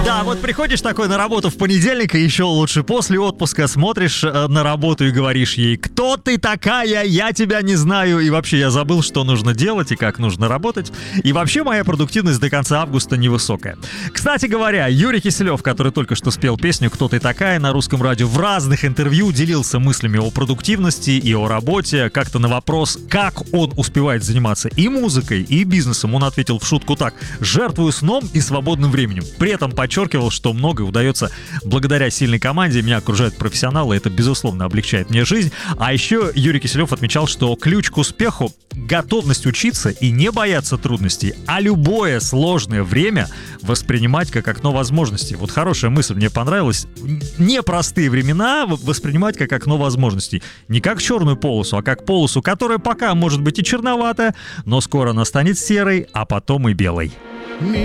Да, вот приходишь такой на работу в понедельник, и еще лучше после отпуска смотришь на работу и говоришь ей: кто ты такая, я тебя не знаю, и вообще я забыл, что нужно делать и как нужно работать. И вообще моя продуктивность до конца августа невысокая. Кстати говоря, Юрий Киселев, который только что спел песню «Кто ты такая» на русском радио, в разных интервью делился мыслями о продуктивности и о работе. Как-то на вопрос, как он успевает заниматься и музыкой, и бизнесом, он ответил в шутку так: жертвую сном и свободным временем. При этом подчеркивал, что многое удается благодаря сильной команде, меня окружают профессионалы, это безусловно облегчает мне жизнь. А еще Юрий Киселев отмечал, что ключ к успеху — готовность учиться и не бояться трудностей, а любое сложное время воспринимать как окно возможностей. Вот хорошая мысль, мне понравилась. Непростые времена воспринимать как окно возможностей. Не как черную полосу, а как полосу, которая пока может быть и черноватая, но скоро она станет серой, а потом и белой.